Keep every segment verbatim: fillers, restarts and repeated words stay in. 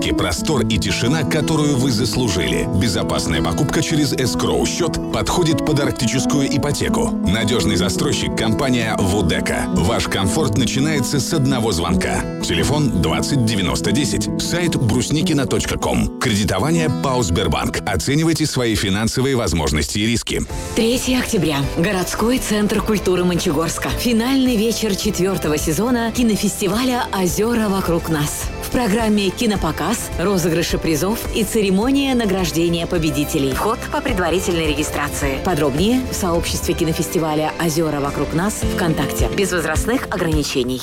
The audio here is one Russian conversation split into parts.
скидки, простор и тишина, которую вы заслужили. Безопасная покупка через эскроу-счет подходит под арктическую ипотеку. Надежный застройщик — компания Вудека. Ваш комфорт начинается с одного звонка. Телефон двадцать девяносто десять. Сайт брусникина точка ком. Кредитование ПАО «Сбербанк». Оценивайте свои финансовые возможности и риски. третьего октября. Городской центр культуры Мончегорска. Финальный вечер четвертого сезона кинофестиваля «Озера вокруг нас». В программе кинопоказ, розыгрыши призов и церемония награждения победителей. Вход по предварительной регистрации. Подробнее в сообществе кинофестиваля «Озера вокруг нас» ВКонтакте. Без возрастных ограничений.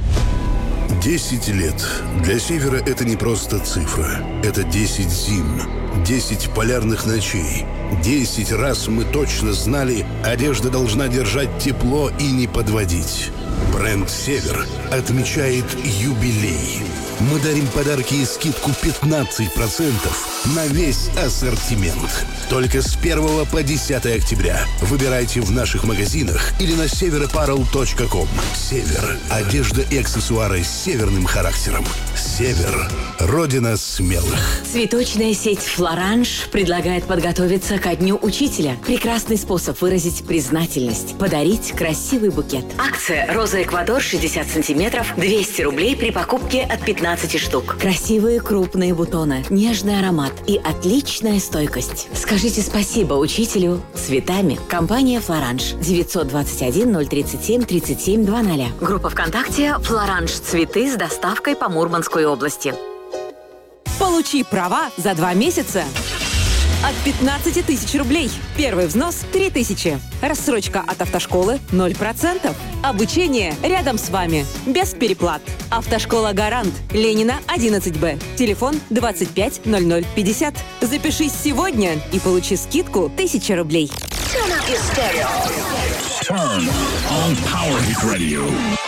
Десять лет. Для Севера это не просто цифра. Это десять зим, десять полярных ночей. Десять раз мы точно знали, одежда должна держать тепло и не подводить. Бренд «Север» отмечает юбилей. Мы дарим подарки и скидку пятнадцать процентов на весь ассортимент. Только с первого по десятое октября. Выбирайте в наших магазинах или на север аппарел точка ком. «Север» – одежда и аксессуары с северным характером. «Север» – родина смелых. Цветочная сеть «Флоранж» предлагает подготовиться ко Дню Учителя. Прекрасный способ выразить признательность. Подарить красивый букет. Акция «Роза Эквадор» шестьдесят сантиметров, двести рублей при покупке от пятнадцати штук. Красивые крупные бутоны, нежный аромат и отличная стойкость. Скажите спасибо учителю цветами. Компания «Флоранж». девятьсот двадцать один ноль тридцать семь тридцать семь двадцать. Группа ВКонтакте «Флоранж. Цветы» с доставкой по Мурманской области. Получи права за два месяца от пятнадцати тысяч рублей. Первый взнос – три тысячи. Рассрочка от автошколы – ноль процентов. Обучение рядом с вами. Без переплат. Автошкола «Гарант». Ленина, одиннадцать Б. Телефон двадцать пять ноль ноль пятьдесят. Запишись сегодня и получи скидку тысяча рублей. Turn on Power Hit Radio.